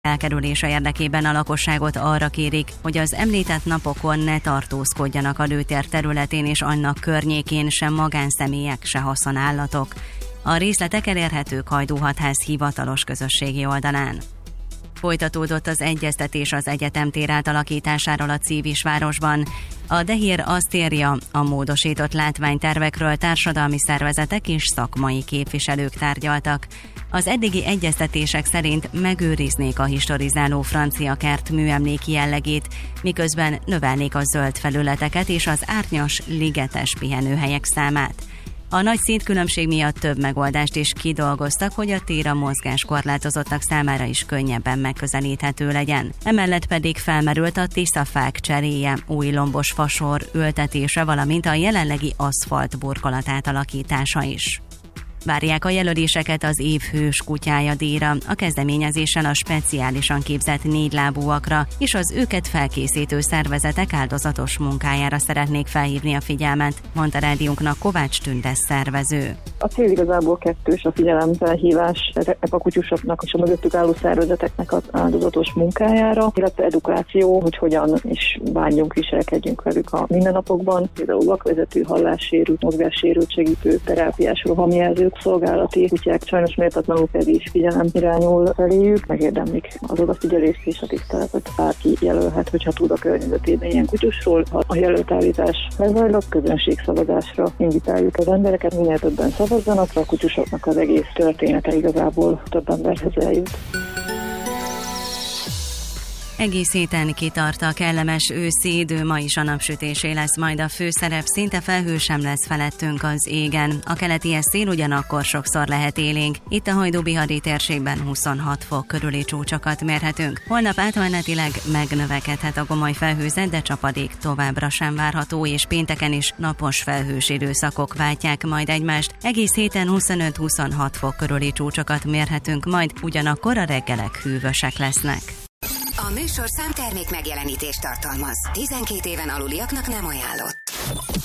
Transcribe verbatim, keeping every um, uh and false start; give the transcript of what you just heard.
elkerülése érdekében a lakosságot arra kérik, hogy az említett napokon ne tartózkodjanak a lőtér területén és annak környékén sem magánszemélyek, se haszonállatok. A részletek elérhetők Hajdúhatház hivatalos közösségi oldalán. Folytatódott az egyeztetés az egyetemtér átalakításáról a Civisvárosban. A Dehír azt írja, a módosított látványtervekről társadalmi szervezetek és szakmai képviselők tárgyaltak. Az eddigi egyeztetések szerint megőriznék a historizáló francia kert műemléki jellegét, miközben növelnék a zöld felületeket és az árnyas, ligetes pihenőhelyek számát. A nagy színtkülönbség miatt több megoldást is kidolgoztak, hogy a tér a mozgáskorlátozottak számára is könnyebben megközelíthető legyen. Emellett pedig felmerült a tiszta fák cseréje, új lombos fasor ültetése, valamint a jelenlegi aszfalt burkolat átalakítása is. Várják a jelöléseket az év hős kutyája díjra, a kezdeményezéssel a speciálisan képzett négylábúakra és az őket felkészítő szervezetek áldozatos munkájára szeretnék felhívni a figyelmet, mondta rádiónknak Kovács Tünde szervező. A cél igazából kettős, a figyelemfelhívás ezeknek a kutyusoknak és a mögöttük álló szervezeteknek az áldozatos munkájára, illetve edukáció, hogy hogyan is bánjunk, viselkedjünk velük a mindennapokban, például vakvezető, hallássérült, mozgássérült segítő, terápiás rohamjelző szolgálati kutyák sajnos méltatlanul pedig is figyelem irányul feléjük, megérdemlik az odafigyelést és a tiszteletet. Bárki jelölhet, hogyha tud a környezetében ilyen kutyusról. Ha a jelöltállítás lezajlott, közönségszavazásra invitáljuk az embereket, minél többen szavazzanak, a kutyusoknak az egész története igazából több emberhez eljut. Egész héten kitart a kellemes őszi idő, ma is a napsütésé lesz majd a főszerep, szinte felhő sem lesz felettünk az égen. A keleti szél ugyanakkor sokszor lehet élénk. Itt a Hajdú-Bihari térségben huszonhat fok körüli csúcsokat mérhetünk. Holnap átmenetileg megnövekedhet a gomoly felhőzet, de csapadék továbbra sem várható, és pénteken is napos felhős időszakok váltják majd egymást. Egész héten huszonöt-huszonhat fok körüli csúcsokat mérhetünk, majd ugyanakkor a reggelek hűvösek lesznek. A műsorszám termék megjelenítést tartalmaz. tizenkét éven aluliaknak nem ajánlott.